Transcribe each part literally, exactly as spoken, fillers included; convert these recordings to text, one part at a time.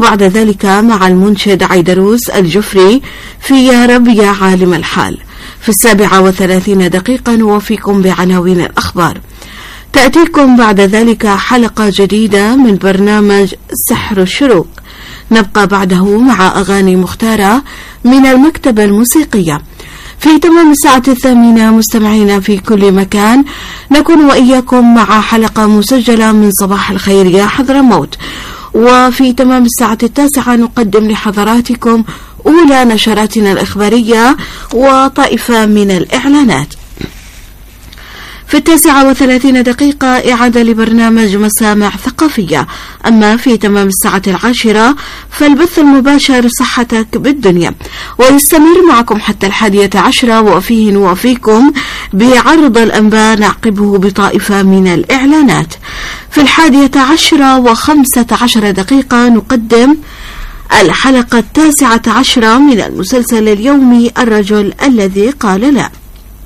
بعد ذلك مع المنشد عيدروس الجفري في يا رب يا عالم الحال. في السابعة وثلاثين دقيقة نوفيكم بعناوين الأخبار. تأتيكم بعد ذلك حلقة جديدة من برنامج سحر الشروق، نبقى بعده مع أغاني مختارة من المكتبة الموسيقية. في تمام الساعة الثامنة مستمعينا في كل مكان نكون وإياكم مع حلقة مسجلة من صباح الخير يا حضرموت. وفي تمام الساعة التاسعة نقدم لحضراتكم أولى نشراتنا الإخبارية وطائفة من الإعلانات. في التاسعة وثلاثين دقيقة إعادة لبرنامج مسامع ثقافية. أما في تمام الساعة العاشرة فالبث المباشر صحتك بالدنيا، ويستمر معكم حتى الحادية عشرة، وفيه نوافيكم بعرض الأنباء نعقبه بطائفة من الإعلانات. في الحادية عشرة وخمسة عشر دقيقة نقدم الحلقة التاسعة عشرة من المسلسل اليومي الرجل الذي قال لا.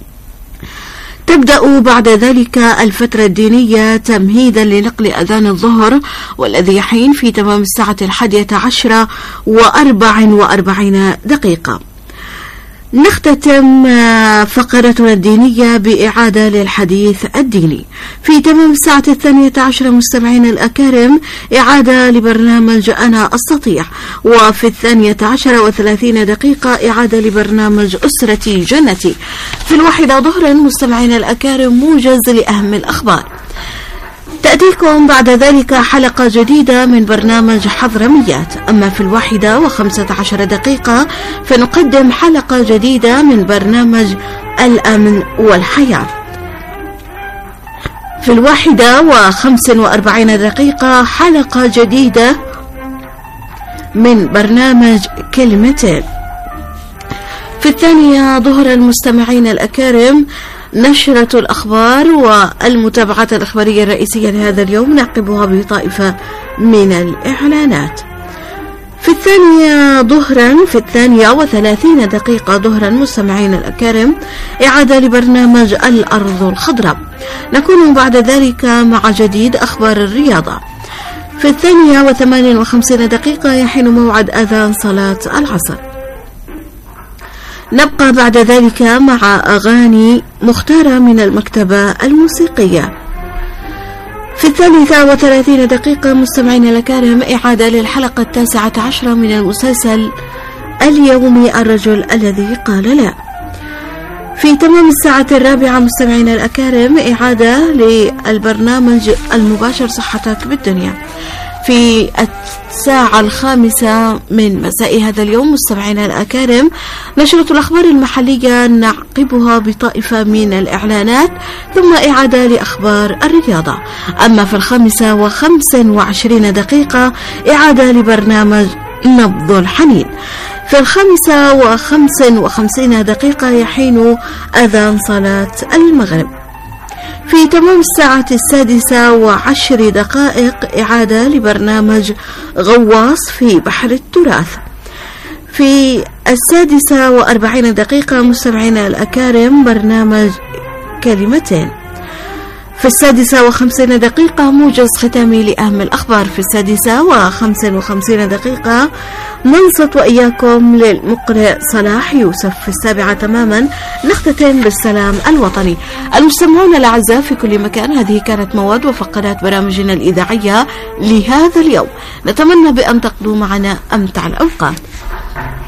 تبدأ بعد ذلك الفترة الدينية تمهيدا لنقل أذان الظهر، والذي يحين في تمام الساعة الحادية عشرة وأربع وأربعين دقيقة. نختتم فقرتنا الدينية بإعادة للحديث الديني. في تمام الساعة الثانية عشرة مستمعين الأكارم إعادة لبرنامج أنا أستطيع. وفي الثانية عشرة وثلاثين دقيقة إعادة لبرنامج أسرتي جنتي. في الواحدة ظهرا مستمعين الأكارم موجز لأهم الأخبار. تأتيكم بعد ذلك حلقة جديدة من برنامج حضرميات. أما في الواحدة وخمسة عشر دقيقة فنقدم حلقة جديدة من برنامج الأمن والحياة. في الواحدة وخمس وأربعين دقيقة حلقة جديدة من برنامج كلمتين. في الثانية ظهر المستمعين الأكارم نشرة الأخبار والمتابعات الإخبارية الرئيسية لهذا اليوم نعقبها بطائفة من الإعلانات. في الثانية ظهرا في الثانية وثلاثين دقيقة ظهرا مستمعين الأكارم إعادة لبرنامج الأرض الخضراء. نكون بعد ذلك مع جديد أخبار الرياضة. في الثانية وثمان وخمسين دقيقة يحين موعد أذان صلاة العصر. نبقى بعد ذلك مع أغاني مختارة من المكتبة الموسيقية. في الثالثة وثلاثين دقيقة مستمعين الكرام إعادة للحلقة التاسعة عشرة من المسلسل اليومي الرجل الذي قال لا. في تمام الساعة الرابعة مستمعين الأكارم إعادة للبرنامج المباشر صحتك بالدنيا. في الساعة الخامسة من مساء هذا اليوم مستمعين الأكارم نشرة الأخبار المحلية نعقبها بطائفة من الإعلانات ثم إعادة لأخبار الرياضة. أما في الخامسة وخمس وعشرين دقيقة إعادة لبرنامج نبض الحنين. في الخامسة وخمس وخمسين دقيقة يحين أذان صلاة المغرب. في تمام الساعة السادسة وعشر دقائق إعادة لبرنامج غواص في بحر التراث. في السادسة وأربعين دقيقة مستمعين الأكارم برنامج كلمتين. في السادسة وخمسين دقيقة موجز ختامي لأهم الأخبار. في السادسة وخمس وخمسين دقيقة ننصت وإياكم للمقرئ صلاح يوسف. في السابعة تماما نختتم بالسلام الوطني. المستمعون الأعزاء في كل مكان، هذه كانت مواد وفقرات برامجنا الإذاعية لهذا اليوم. نتمنى بأن تقضوا معنا أمتع الأوقات.